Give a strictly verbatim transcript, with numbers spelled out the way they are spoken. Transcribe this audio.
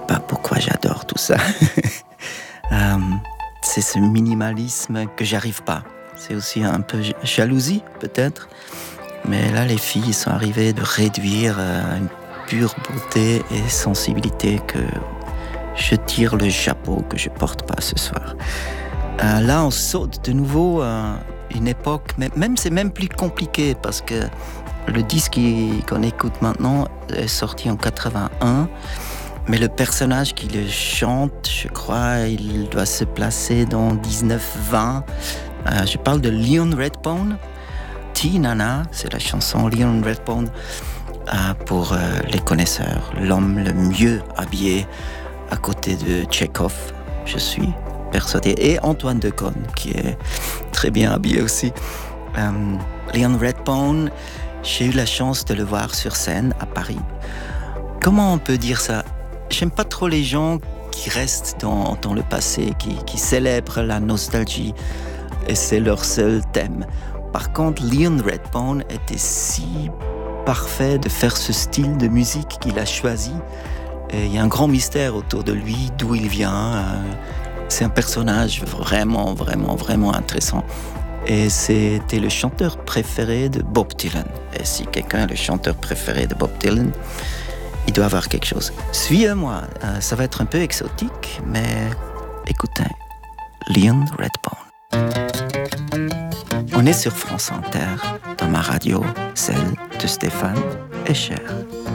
pas pourquoi j'adore tout ça. euh, c'est ce minimalisme que j'arrive pas. C'est aussi un peu jalousie, peut-être. Mais là, les filles sont arrivées de réduire à une pure beauté et sensibilité que je tire le chapeau que je porte pas ce soir. Euh, là, on saute de nouveau à une époque, même c'est même plus compliqué parce que le disque qu'on écoute maintenant est sorti en quatre-vingt-un, mais le personnage qui le chante, je crois, il doit se placer dans dix-neuf vingt. Euh, je parle de Leon Redbone. T-Nana, c'est la chanson Leon Redbone euh, pour euh, les connaisseurs, l'homme le mieux habillé à côté de Tchekhov, je suis persuadé, et Antoine Decaune qui est très bien habillé aussi. Euh, Leon Redbone, j'ai eu la chance de le voir sur scène à Paris. Comment on peut dire ça? J'aime pas trop les gens qui restent dans, dans le passé, qui, qui célèbrent la nostalgie, et c'est leur seul thème. Par contre, Leon Redbone était si parfait de faire ce style de musique qu'il a choisi. Et il y a un grand mystère autour de lui, d'où il vient. C'est un personnage vraiment, vraiment, vraiment intéressant. Et c'était le chanteur préféré de Bob Dylan. Et si quelqu'un est le chanteur préféré de Bob Dylan, il doit avoir quelque chose. Suivez-moi, ça va être un peu exotique, mais écoutez, Leon Redbone. On est sur France Inter, dans ma radio, celle de Stéphane Escher.